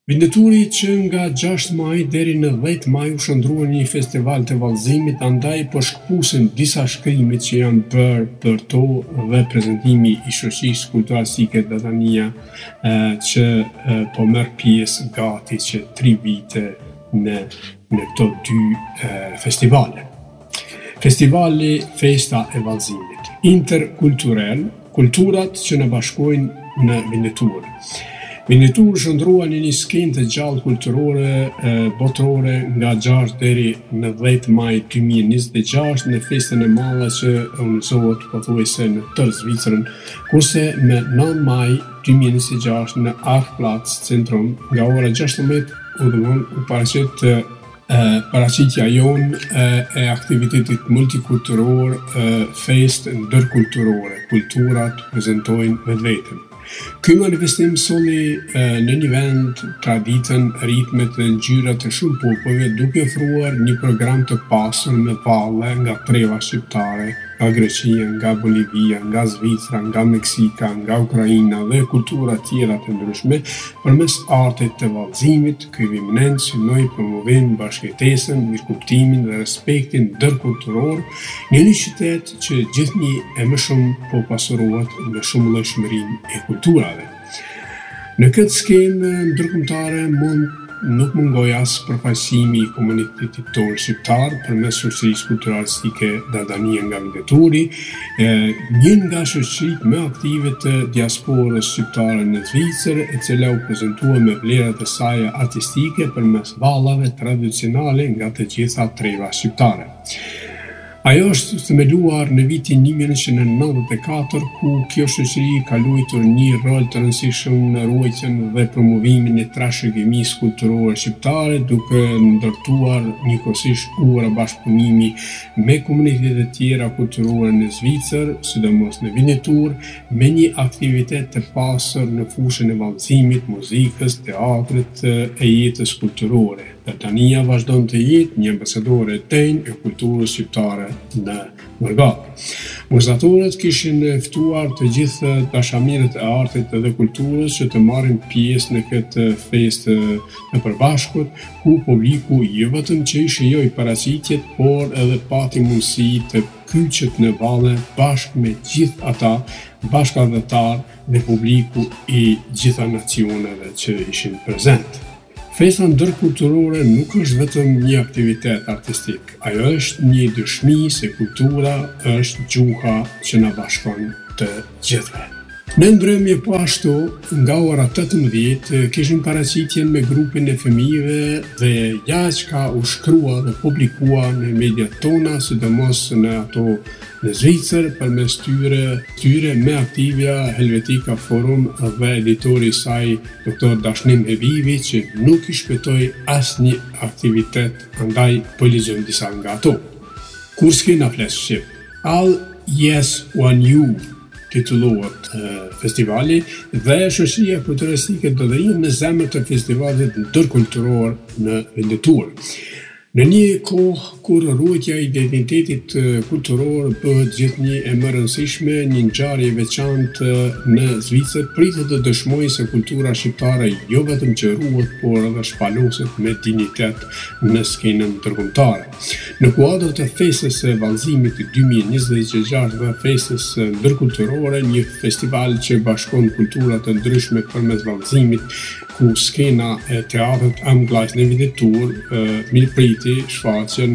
Vindeturi që nga 6 maj deri në 10 maj u shndruan një festival të vallëzimit, andaj po shkpusin disa shkrime që janë bërë për to dhe prezantimi i shoqërisë kulturalistike Dadania që po merr pjesë gati që 3 vite në këto dy festivale. Festivali Festa e Vallëzimit, interkulturel, kulturat që në bashkojnë në Vindetur. Vindetur shndrua në një skenë të gjallë kulturore botërore nga 6 deri në 10 maj 2026 në festën e madhe që organizohet pothuajse në tërë Zvicrën, kurse në 9 maj 2026 në Artplatz Centrum nga ora 16 u paraqitja jonë e aktivitetit multikulturor, festë ndërkulturore, kulturat prezentojnë vetveten. Ky manifestim solli në një vend traditën, ritmet dhe ngjyrat të shumë popujve, duke ofruar një program të pasur me valle nga treva shqiptare, nga Greqia, nga Bolivia, nga Zvicra, nga Meksika, nga Ukraina dhe kultura tjera të ndryshme, përmes artit të vallëzimit. Ky vimnend synoi promovim bashkëjetesën, mirëkuptimin dhe respektin ndërkulturor në një qytet që gjithnjë e më shumë po pasurohet me shumëllojshmërinë e kulturave. Në këtë skenë ndërkombëtare nuk mungoj as përfaqësimi i komunitetit tonë shqiptar përmes shoqërisë kulturalistike Dadania nga Vindeturi, një nga shoqëritë më aktive të diasporës shqiptare në Zvicër, e cila u prezantua me vlerat e saj artistike përmes vallave tradicionale nga të gjitha treva shqiptare. Ajo është themeluar në vitin 1994, ku kjo shoqëri ka luajtur një rol të rëndësishëm në ruajtjen dhe promovimin e trashëgimisë kulturore shqiptare, duke ndërtuar njëkohësisht ura bashkëpunimi me komunitetet tjera kulturore në Zvicër, sidomos në Vindetur, me një aktivitet të pasur në fushën e vallëzimit, muzikës, teatrit e jetës kulturore. Dadania vazhdon të jetë një ambasadore e tenjë e kulturës shqiptare në Mërgat. Organizatorët kishin ftuar të gjithë dashamirët e artit dhe kulturës që të marrin pjesë në këtë festë të përbashkët, ku publiku jo vetëm që i shijoi paraqitjet, por edhe pati mundësi të kyçet në valle bashkë me gjithë ata bashkëdhëtar dhe publiku i gjitha nacioneve që ishin prezent. Festa ndërkulturore nuk është vetëm një aktivitet artistik, ajo është një dëshmi se kultura është gjuha që na bashkon të gjithëve. Në ndrymje po ashtu, nga ora 18 kishim paraqitjen me grupin e fëmijëve dhe jaq ka u shkrua dhe publikua në mediat tona, sidomos në ato në Zvicër, përmes tyre me Aktivia, Helvetika Forum dhe editori i saj Dr. Dashnim Hebivi, që nuk i shpëtoi asnjë aktivitet, andaj po lexojmë disa nga ato. Kurski na flas shqip. All Yes One You titullohet festivali dhe shoqëria kulturalistike Dadania në zemër të festivalit ndërkulturor në Vindetur. Në një kohë kur ruajtja e identitetit kulturor bëhet gjithnjë e më rëndësishme, një ngjarje e veçantë në Zvicër pritet të dëshmojë se kultura shqiptare jo vetëm që ruhet, por edhe shpaloset me dinjitet në skenën ndërkombëtare. Në kuadër të festës së vallëzimit 2026 dhe festës ndërkulturore, një festival që bashkon kultura të ndryshme përmes vallëzimit, ku skena e teatrit Amgleis në Vindetur mirëpriti shfaqjen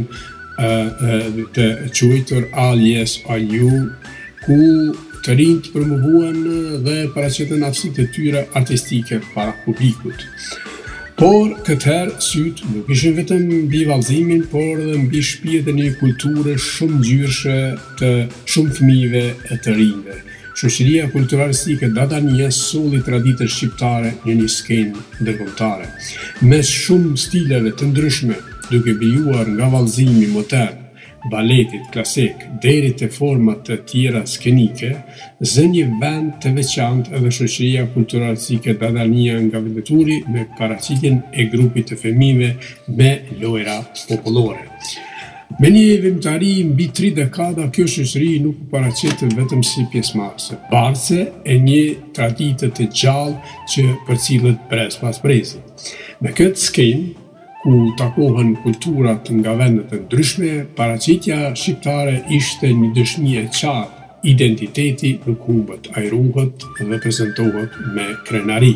të quajtur All Yes All You, ku të rinjt promovuan dhe paraqiten aftësitë e tyre artistike para publikut. Por këtëherë sytë nuk ishin vetëm mbi vallëzimin, por edhe mbi shpirtin e një kulture shumë ngjyrshe të shumë fëmijëve e të rinjve. Shoqëria kulturalistike Dadania solli traditën shqiptare në një skenë ndërkombëtare, mes shumë stileve të ndryshme, duke bijuar nga vallëzimi modern, baletit klasik deri te format të tjera skenike, zë një vend të veçantë edhe shoqëria kulturalistike Dadania nga Vindeturi me paraqitjen e grupit të fëmijëve me lojra popullore. Me një vimtari mbi 3 dekada, kjo shoqëri nuk u paraqitet vetëm si pjesëmarrëse, bartse e një tradite të gjallë që përcillet brez pas brezi. Me këtë skemë, ku takohen kulturat nga vendet e ndryshme, paraqitja shqiptare ishte një dëshmi e qartë. Identiteti nuk humbet, ai ruhet dhe prezantohet me krenari.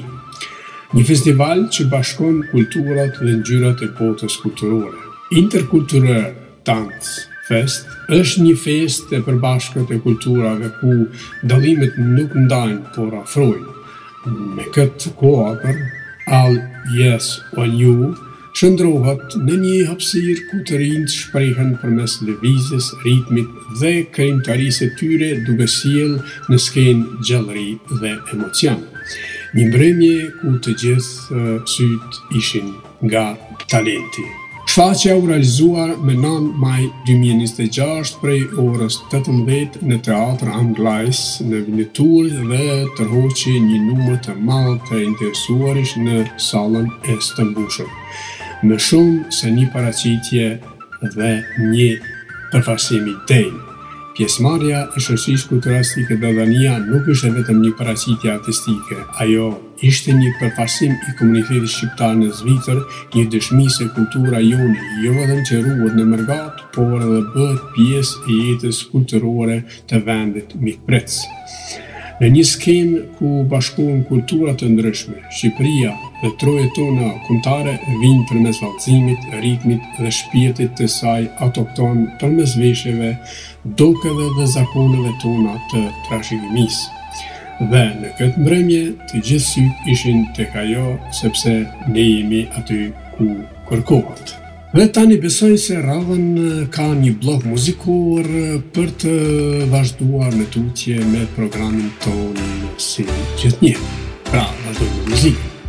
Një festival që bashkon kulturat dhe ngjyrat e botës kulturore. Interkulturel Dance Fest është një festë e përbashkët e kulturave ku dallimet nuk ndajnë, por afrojnë. Me këtë kuadër, All Yes On You shndrohet në një hapësirë ku të rinjt shprehen përmes lëvizjes, ritmit dhe krijimtarisë së tyre, duke sjellë në skenë gjallëri dhe emocion. Një mbrëmje ku të gjithë syt ishin nga talenti. Shfaqja u realizuar me 9 maj 2026 prej orës 18 në Teatr Anglais në Vinitur dhe tërhoqi një numër të madh të interesuarish në sallën e së mbushur, me shumë se një paraqitje dhe një përfaqësim i denjë. Pjesëmarrja e shoqërisë kulturistike Dardania nuk ishte vetëm një paraqitje artistike, ajo ishte një përfaqësim i komunitetit shqiptar në Zvicër, një dëshmi se kultura jone jo vetëm që ruhet në mërgat, por edhe bëhet pjesë e jetës kulturore të vendit mikpritës. Në një skemë ku bashkohen kultura të ndryshme, Shqipëria dhe trojet tona kombëtare vijnë përmes vallëzimit, ritmit dhe shpirtit të saj autokton përmes veshjeve, dokeve dhe zakoneve tona të trashëgimisë. Dhe në këtë mbrëmje, të gjithë syt ishin tek ajo, sepse ne jemi aty ku kërkohet. Dhe tani besoj se radhën ka një blok muzikor për të vazhduar në tutje me programin tonë si gjithnjë. Pra, vazhdojmë me muzikë.